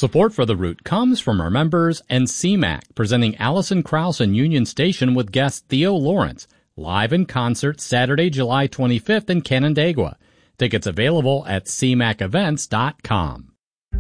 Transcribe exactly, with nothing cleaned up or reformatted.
Support for The Root comes from our members and C MAC, presenting Alison Krauss in Union Station with guest Theo Lawrence, live in concert Saturday, July twenty-fifth in Canandaigua. Tickets available at c mac events dot com.